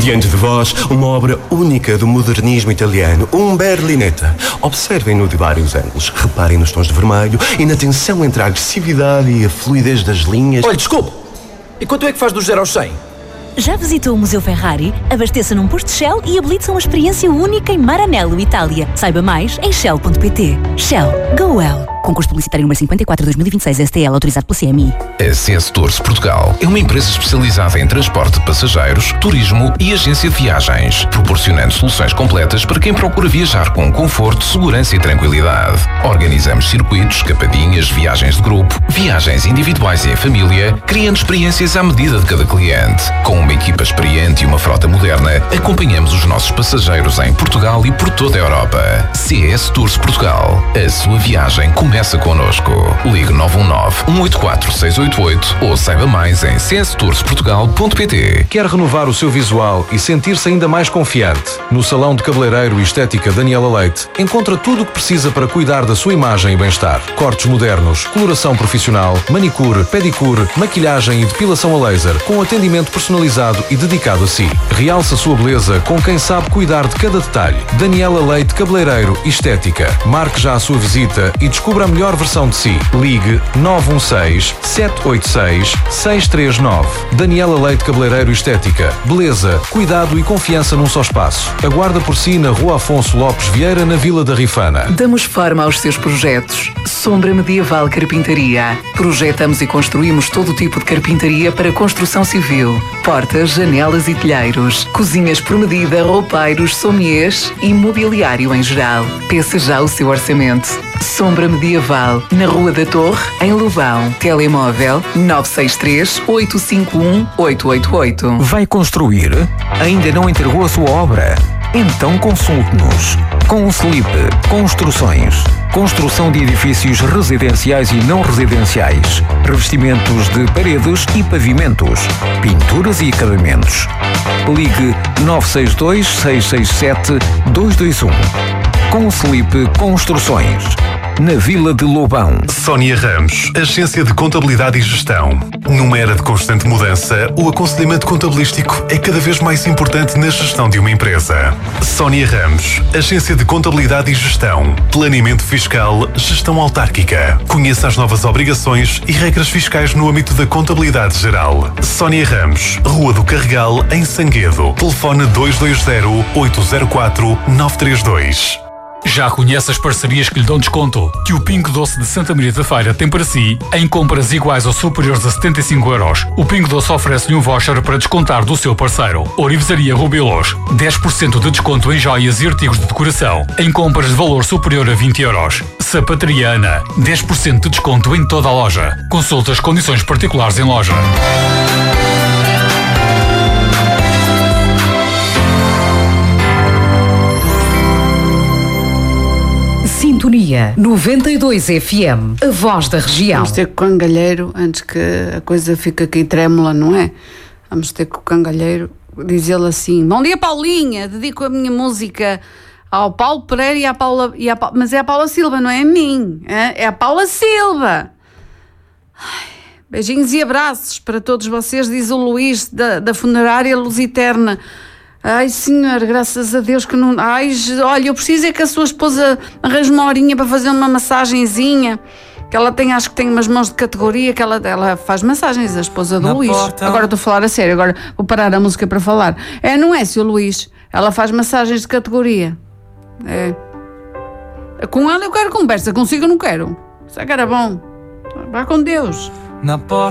Diante de vós, uma obra única do modernismo italiano, um Berlinetta. Observem-no de vários ângulos, reparem nos tons de vermelho e na tensão entre a agressividade e a fluidez das linhas. Olha, desculpe, e quanto é que faz do 0 ao 100? Já visitou o Museu Ferrari? Abasteça num posto Shell e habilite-se a uma experiência única em Maranello, Itália. Saiba mais em shell.pt. Shell. Go well. Concurso publicitário número 54/2026 STL, autorizado pelo CMI. A CS Tours Portugal é uma empresa especializada em transporte de passageiros, turismo e agência de viagens, proporcionando soluções completas para quem procura viajar com conforto, segurança e tranquilidade. Organizamos circuitos, escapadinhas, viagens de grupo, viagens individuais e em família, criando experiências à medida de cada cliente. Com uma equipa experiente e uma frota moderna, acompanhamos os nossos passageiros em Portugal e por toda a Europa. CS Tours Portugal. A sua viagem começa connosco. Ligue 919-184-688 ou saiba mais em cstouresportugal.pt. Quer renovar o seu visual e sentir-se ainda mais confiante? No Salão de Cabeleireiro e Estética Daniela Leite, encontra tudo o que precisa para cuidar da sua imagem e bem-estar. Cortes modernos, coloração profissional, manicure, pedicure, maquilhagem e depilação a laser, com atendimento personalizado e dedicado a si. Realça a sua beleza com quem sabe cuidar de cada detalhe. Daniela Leite Cabeleireiro e Estética. Marque já a sua visita e descubra a melhor versão de si. Ligue 916-786-639. Daniela Leite Cabeleireiro e Estética. Beleza, cuidado e confiança num só espaço. Aguarda por si na Rua Afonso Lopes Vieira, na Vila da Rifana. Damos forma aos seus projetos. Sombra Medieval Carpintaria. Projetamos e construímos todo tipo de carpintaria para construção civil. Portas, janelas e telheiros. Cozinhas por medida, roupeiros, sommeliers e mobiliário em geral. Peça já o seu orçamento. Sombra Medieval, na Rua da Torre, em Lobão. Telemóvel 963-851-888. Vai construir? Ainda não entregou a sua obra? Então consulte-nos. Conslip Construções. Construção de edifícios residenciais e não residenciais. Revestimentos de paredes e pavimentos. Pinturas e acabamentos. Ligue 962-667-221. Conslip Construções. Na Vila de Lobão. Sónia Ramos, Agência de Contabilidade e Gestão. Numa era de constante mudança, o aconselhamento contabilístico é cada vez mais importante na gestão de uma empresa. Sónia Ramos, Agência de Contabilidade e Gestão. Planeamento fiscal, gestão autárquica. Conheça as novas obrigações e regras fiscais no âmbito da contabilidade geral. Sónia Ramos, Rua do Carregal, em Sanguedo. Telefone 220-804-932. Já conhece as parcerias que lhe dão desconto? Que o Pingo Doce de Santa Maria da Feira tem para si em compras iguais ou superiores a 75€. O Pingo Doce oferece-lhe um voucher para descontar do seu parceiro. Orivesaria Rubilos, 10% de desconto em joias e artigos de decoração em compras de valor superior a 20€. Sapataria Ana, 10% de desconto em toda a loja. Consulte as condições particulares em loja. Sintonia 92 FM, a voz da região. Vamos ter com o cangalheiro, antes que a coisa fique aqui trêmula, não é? Vamos ter com o cangalheiro dizer-lhe assim: bom dia, Paulinha, dedico a minha música ao Paulo Pereira e à Paula, mas é a Paula Silva, não é a mim, é a Paula Silva. Ai, beijinhos e abraços para todos vocês, diz o Luís da funerária Lusiterna. Ai, senhor, graças a Deus que não... Ai, olha, eu preciso é que a sua esposa arranje uma horinha para fazer uma massagenzinha, que ela tem, acho que tem umas mãos de categoria, que ela faz massagens, a esposa do Luís. Agora estou a falar a sério, agora vou parar a música para falar. Não é, seu Luís? Ela faz massagens de categoria. É. Com ela eu quero conversa, consigo eu não quero. Isso é que era bom. Vá com Deus. Na porta